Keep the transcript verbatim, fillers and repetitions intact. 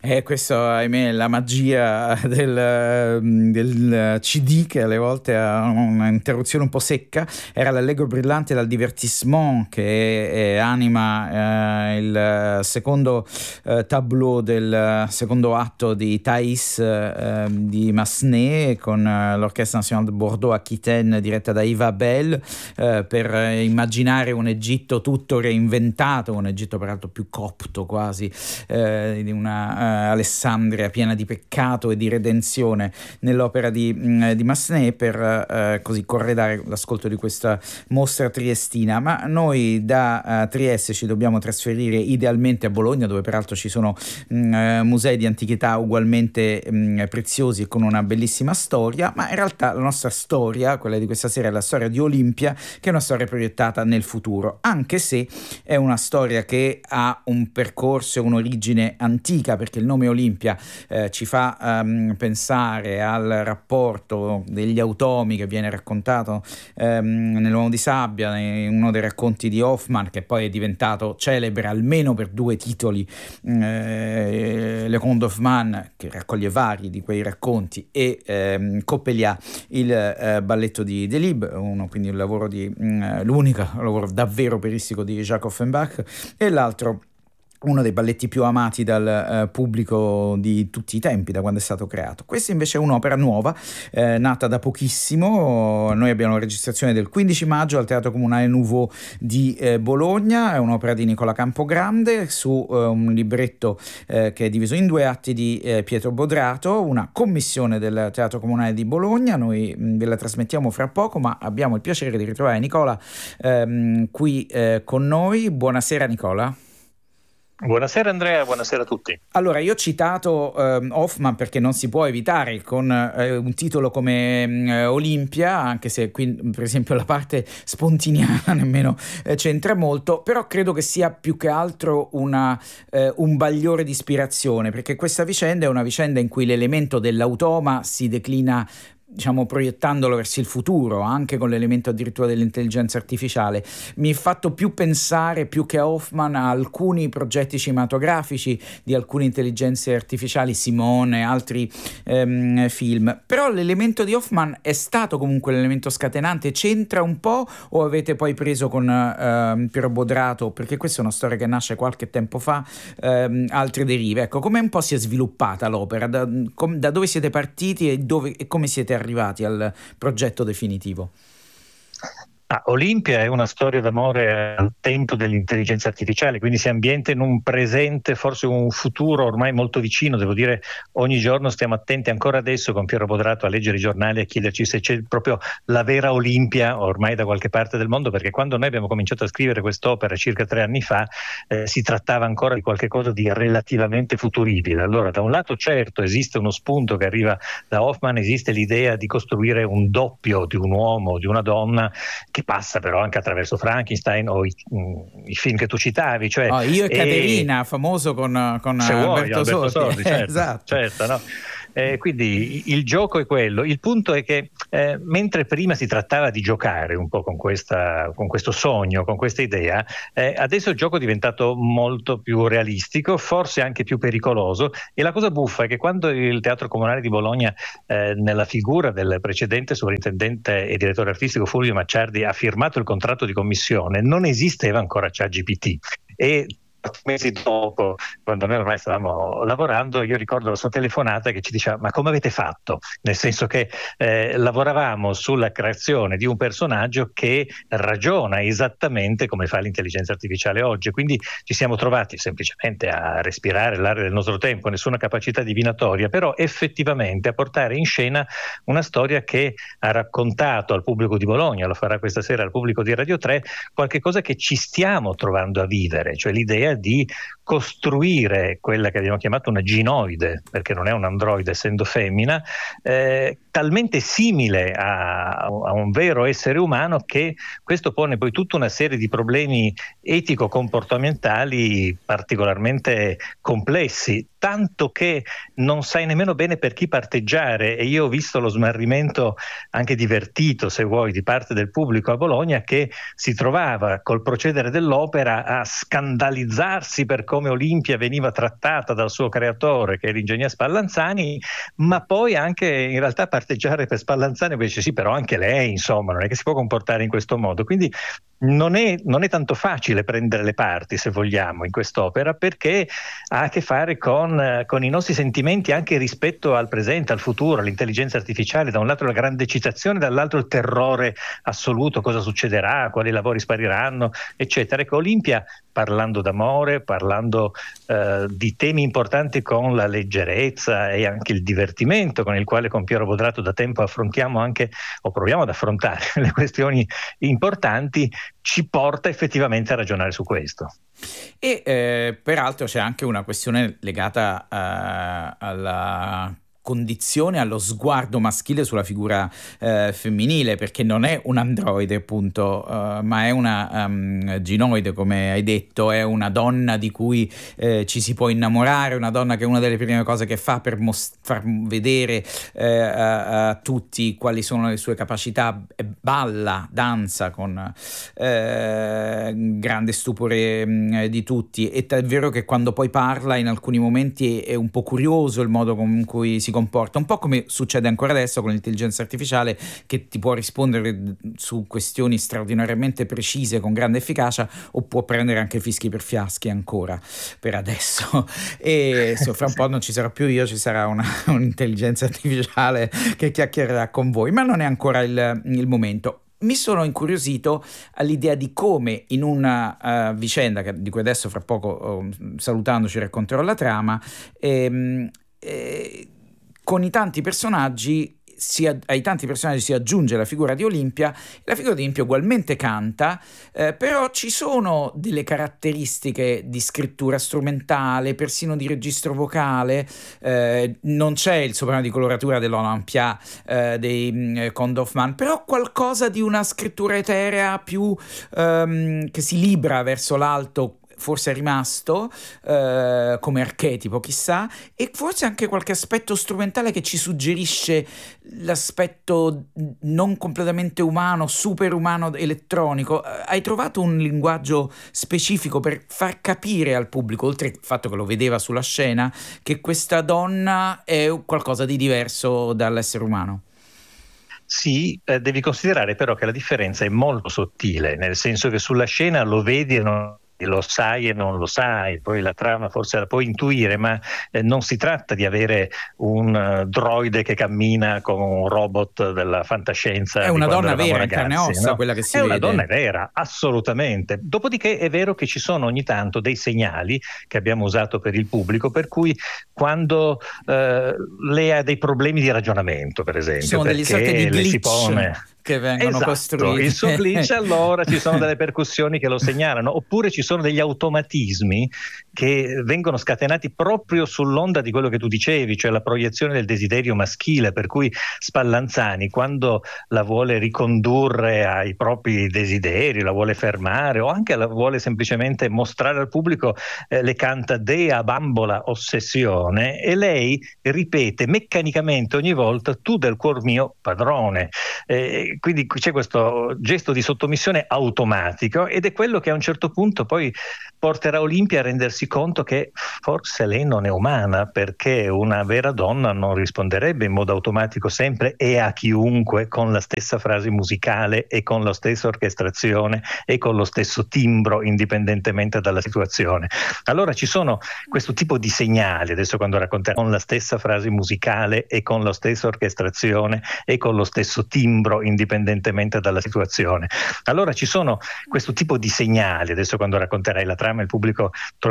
E questo, ahimè, è la magia del, del C D, che alle volte ha un'interruzione un po' secca. Era l'Allegro brillante dal divertissement che è, è anima eh, il secondo eh, tableau del secondo atto di Thais eh, di Massenet, con eh, l'Orchestra Nazionale de Bordeaux-Aquitaine diretta da Yves Abel, eh, per immaginare un Egitto tutto reinventato, un Egitto peraltro più copto quasi, eh, di una uh, Alessandria piena di peccato e di redenzione nell'opera di, mh, di Massenet, per uh, così corredare l'ascolto di questa mostra triestina. Ma noi da uh, Trieste ci dobbiamo trasferire idealmente a Bologna, dove peraltro ci sono mh, musei di antichità ugualmente mh, preziosi e con una bellissima storia. Ma in realtà la nostra storia, quella di questa sera, è la storia di Olimpia, che è una storia proiettata nel futuro, anche se è una storia che ha un percorso e un'origine antica, perché il nome Olimpia eh, ci fa um, pensare al rapporto degli automi che viene raccontato um, nell'Uomo di Sabbia, in uno dei racconti di Hoffmann, che poi è diventato celebre almeno per due titoli, eh, Le Contes d'Hoffmann, che raccoglie vari di quei racconti, e ehm, Coppelia, il eh, balletto di Delibes, uno quindi un lavoro di mh, l'unico lavoro davvero operistico di Jacques Offenbach, e l'altro uno dei balletti più amati dal eh, pubblico di tutti i tempi, da quando è stato creato. Questa invece è un'opera nuova, eh, nata da pochissimo. Noi abbiamo la registrazione del quindici maggio al Teatro Comunale Nouveau di eh, Bologna. È un'opera di Nicola Campogrande su eh, un libretto eh, che è diviso in due atti di eh, Pietro Bodrato, una commissione del Teatro Comunale di Bologna. Noi mh, ve la trasmettiamo fra poco, ma abbiamo il piacere di ritrovare Nicola ehm, qui eh, con noi. Buonasera Nicola. Buonasera Andrea, buonasera a tutti. Allora, io ho citato eh, Hoffmann perché non si può evitare, con eh, un titolo come eh, Olimpia, anche se qui per esempio la parte spontiniana nemmeno eh, c'entra molto, però credo che sia più che altro una, eh, un bagliore di ispirazione, perché questa vicenda è una vicenda in cui l'elemento dell'automa si declina, diciamo, proiettandolo verso il futuro, anche con l'elemento addirittura dell'intelligenza artificiale. Mi ha fatto più pensare, più che a Hoffmann, a alcuni progetti cinematografici di alcune intelligenze artificiali, Simone, altri ehm, film. Però l'elemento di Hoffmann è stato comunque l'elemento scatenante. C'entra un po', o avete poi preso con ehm, Piero Bodrato, perché questa è una storia che nasce qualche tempo fa, ehm, altre derive? Ecco, come un po' si è sviluppata l'opera? Da, com, da dove siete partiti e, dove, e come siete arrivati arrivati al progetto definitivo? Ah, Olimpia è una storia d'amore al tempo dell'intelligenza artificiale, quindi si ambienta in un presente, forse un futuro ormai molto vicino. Devo dire, ogni giorno stiamo attenti, ancora adesso con Piero Bodrato, a leggere i giornali e a chiederci se c'è proprio la vera Olimpia ormai da qualche parte del mondo, perché quando noi abbiamo cominciato a scrivere quest'opera circa tre anni fa eh, si trattava ancora di qualche cosa di relativamente futuribile. Allora, da un lato certo esiste uno spunto che arriva da Hoffmann, esiste l'idea di costruire un doppio di un uomo, di una donna, che passa però anche attraverso Frankenstein o i, i film che tu citavi, cioè oh, Io e, e Caterina, famoso con, con Alberto, vuoi, Alberto Sordi, Sordi, certo, esatto. certo, no? Eh, quindi il gioco è quello. Il punto è che eh, mentre prima si trattava di giocare un po' con, questa, con questo sogno, con questa idea, eh, adesso il gioco è diventato molto più realistico, forse anche più pericoloso, e la cosa buffa è che quando il Teatro Comunale di Bologna, eh, nella figura del precedente sovrintendente e direttore artistico Fulvio Macciardi, ha firmato il contratto di commissione, non esisteva ancora ChatGPT, e mesi dopo, quando noi ormai stavamo lavorando, io ricordo la sua telefonata che ci diceva: ma come avete fatto? Nel senso che eh, lavoravamo sulla creazione di un personaggio che ragiona esattamente come fa l'intelligenza artificiale oggi, quindi ci siamo trovati semplicemente a respirare l'aria del nostro tempo, nessuna capacità divinatoria, però effettivamente a portare in scena una storia che ha raccontato al pubblico di Bologna, lo farà questa sera al pubblico di Radio tre, qualche cosa che ci stiamo trovando a vivere, cioè l'idea di costruire quella che abbiamo chiamato una ginoide, perché non è un androide essendo femmina, eh, talmente simile a, a un vero essere umano che questo pone poi tutta una serie di problemi etico-comportamentali particolarmente complessi, tanto che non sai nemmeno bene per chi parteggiare. E io ho visto lo smarrimento anche divertito, se vuoi, di parte del pubblico a Bologna, che si trovava col procedere dell'opera a scandalizzarsi per come Olimpia veniva trattata dal suo creatore, che è l'ingegner Spallanzani, ma poi anche in realtà parteggiare per Spallanzani, perché dice sì, però anche lei, insomma, non è che si può comportare in questo modo. Quindi non è, non è tanto facile prendere le parti, se vogliamo, in quest'opera, perché ha a che fare con, con i nostri sentimenti anche rispetto al presente, al futuro, all'intelligenza artificiale. Da un lato la grande eccitazione, dall'altro il terrore assoluto, cosa succederà, quali lavori spariranno, eccetera. Ecco, Olimpia, parlando d'amore, parlando eh, di temi importanti con la leggerezza e anche il divertimento con il quale con Piero Bodrato da tempo affrontiamo anche, o proviamo ad affrontare le questioni importanti, ci porta effettivamente a ragionare su questo. E eh, peraltro c'è anche una questione legata uh, alla condizione, allo sguardo maschile sulla figura eh, femminile, perché non è un androide appunto, uh, ma è una um, ginoide, come hai detto, è una donna di cui eh, ci si può innamorare, una donna che è una delle prime cose che fa per most- far vedere eh, a, a tutti quali sono le sue capacità, balla, danza con eh, grande stupore mh, di tutti. E è vero che quando poi parla in alcuni momenti è, è un po' curioso il modo con cui si comporta, un po' come succede ancora adesso con l'intelligenza artificiale, che ti può rispondere su questioni straordinariamente precise con grande efficacia, o può prendere anche fischi per fiaschi ancora per adesso. E so, fra un po' non ci sarà più io, ci sarà una, un'intelligenza artificiale che chiacchiererà con voi, ma non è ancora il, il momento. Mi sono incuriosito all'idea di come in una uh, vicenda che, di cui adesso fra poco uh, salutandoci racconterò la trama, ehm, eh, con i tanti personaggi si, ai tanti personaggi si aggiunge la figura di Olimpia. La figura di Olimpia ugualmente canta, eh, però ci sono delle caratteristiche di scrittura strumentale, persino di registro vocale. Eh, non c'è il soprano di coloratura dell'Olympia eh, dei eh, Condorfman, però qualcosa di una scrittura eterea più ehm, che si libra verso l'alto, forse è rimasto eh, come archetipo, chissà, e forse anche qualche aspetto strumentale che ci suggerisce l'aspetto non completamente umano, superumano, elettronico. Hai trovato un linguaggio specifico per far capire al pubblico, oltre al fatto che lo vedeva sulla scena, che questa donna è qualcosa di diverso dall'essere umano? Sì, eh, devi considerare però che la differenza è molto sottile, nel senso che sulla scena lo vedi e non lo sai e non lo sai, poi la trama forse la puoi intuire, ma eh, non si tratta di avere un uh, droide che cammina con un robot della fantascienza. È una donna vera, ragazzi, in carne e ossa, no? quella che si è vede. È una donna vera, assolutamente. Dopodiché è vero che ci sono ogni tanto dei segnali che abbiamo usato per il pubblico, per cui quando eh, lei ha dei problemi di ragionamento, per esempio, ci sono delle sorte di glitch si pone che vengono esatto, costruiti. Il suo glitch, allora ci sono delle percussioni che lo segnalano, oppure ci sono degli automatismi che vengono scatenati proprio sull'onda di quello che tu dicevi, cioè la proiezione del desiderio maschile, per cui Spallanzani, quando la vuole ricondurre ai propri desideri, la vuole fermare o anche la vuole semplicemente mostrare al pubblico, eh, le canta Dea bambola ossessione, e lei ripete meccanicamente ogni volta tu del cuor mio padrone. Eh, quindi c'è questo gesto di sottomissione automatico, ed è quello che a un certo punto poi porterà Olimpia a rendersi conto che forse lei non è umana, perché una vera donna non risponderebbe in modo automatico sempre e a chiunque con la stessa frase musicale e con la stessa orchestrazione e con lo stesso timbro, indipendentemente dalla situazione. Allora ci sono questo tipo di segnali, adesso quando racconterò, con la stessa frase musicale e con la stessa orchestrazione e con lo stesso timbro, indipendentemente dalla situazione. Allora ci sono questo tipo di segnali, adesso quando racconterai la trama il pubblico